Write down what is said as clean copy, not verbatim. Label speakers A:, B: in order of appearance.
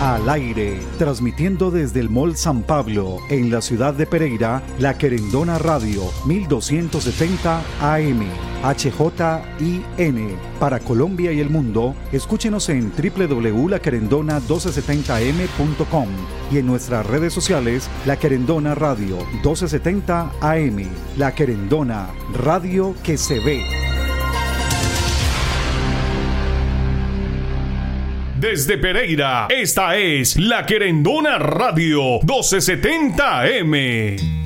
A: Al aire, transmitiendo desde el Mall San Pablo, en la ciudad de Pereira, La Querendona Radio, 1270 AM, HJIN. Para Colombia y el mundo, escúchenos en www.laquerendona1270am.com y en nuestras redes sociales, La Querendona Radio, 1270 AM. La Querendona, radio que se ve.
B: Desde Pereira, esta es La Querendona Radio 1270 AM.